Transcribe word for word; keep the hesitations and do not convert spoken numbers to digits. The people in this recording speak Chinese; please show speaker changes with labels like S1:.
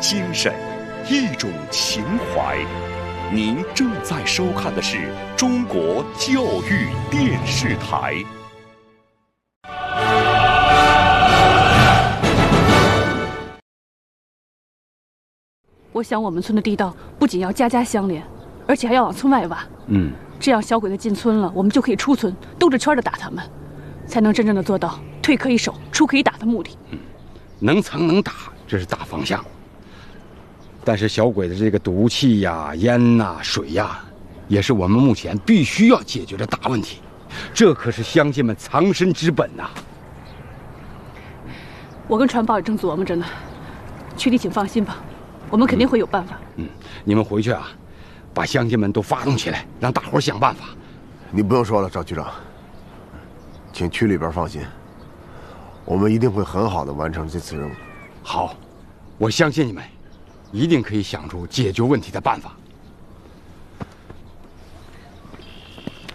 S1: 精神，一种情怀。您正在收看的是中国教育电视台。
S2: 我想我们村的地道不仅要家家相连，而且还要往村外挖。嗯，这样小鬼子进村了，我们就可以出村，兜着圈的打他们，才能真正的做到退可以守，出可以打的目的。
S3: 嗯，能藏能打，这是大方向。但是小鬼子这个毒气呀、烟呐、水呀，也是我们目前必须要解决的大问题。这可是乡亲们藏身之本呐。
S2: 我跟传宝也正琢磨着呢，曲弟请放心吧。我们肯定会有办法。
S3: 嗯，你们回去啊，把乡亲们都发动起来，让大伙想办法。
S4: 你不用说了，赵局长，请区里边放心，我们一定会很好的完成这次任务。
S3: 好，我相信你们，一定可以想出解决问题的办法。